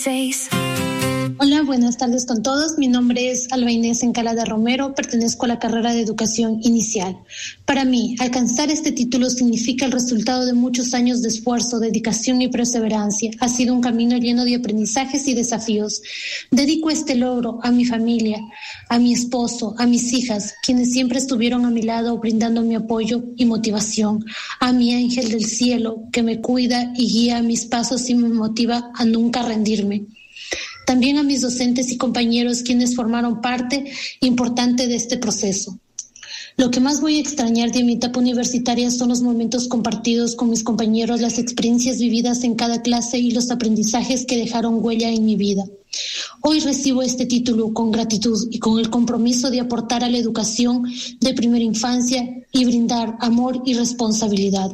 Hola, buenas tardes con todos. Mi nombre es Alba Inés Encalada Romero, pertenezco a la carrera de Educación Inicial. Para mí, alcanzar este título significa el resultado de muchos años de esfuerzo, dedicación y perseverancia. Ha sido un camino lleno de aprendizajes y desafíos. Dedico este logro a mi familia, a mi esposo, a mis hijas, quienes siempre estuvieron a mi lado brindando mi apoyo y motivación, a mi ángel del cielo que me cuida y guía mis pasos y me motiva a nunca rendirme. También a mis docentes y compañeros quienes formaron parte importante de este proceso. Lo que más voy a extrañar de mi etapa universitaria son los momentos compartidos con mis compañeros, las experiencias vividas en cada clase y los aprendizajes que dejaron huella en mi vida. Hoy recibo este título con gratitud y con el compromiso de aportar a la educación de primera infancia y brindar amor y responsabilidad.